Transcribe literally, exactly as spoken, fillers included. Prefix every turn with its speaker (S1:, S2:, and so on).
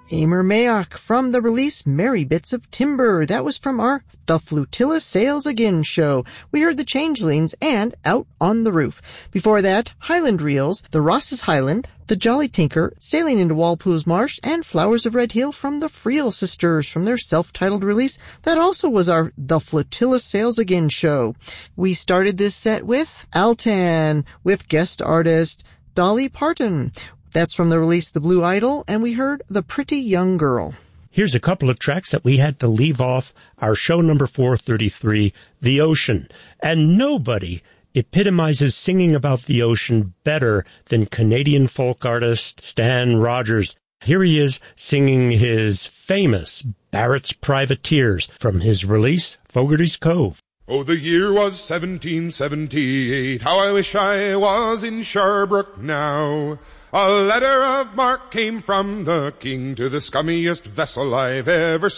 S1: Amer Mayock from the release Merry Bits of Timber. That was from our The Flotilla Sails Again show. We heard the Changelings and Out on the Roof. Before that, Highland Reels, The Ross's Highland, The Jolly Tinker, Sailing into Walpole's Marsh, and Flowers of Red Hill from the Friel Sisters from their self-titled release. That also was our The Flotilla Sails Again show. We started this set with Altan with guest artist Dolly Parton. That's from the release The Blue Idol, and we heard The Pretty Young Girl.
S2: Here's a couple of tracks that we had to leave off our show number four thirty-three, The Ocean. And nobody epitomizes singing about the ocean better than Canadian folk artist Stan Rogers. Here he is singing his famous Barrett's Privateers from his release Fogarty's Cove.
S3: Oh, the year was seventeen seventy-eight. How I wish I was in Sherbrooke now. A letter of marque came from the king to the scummiest vessel I've ever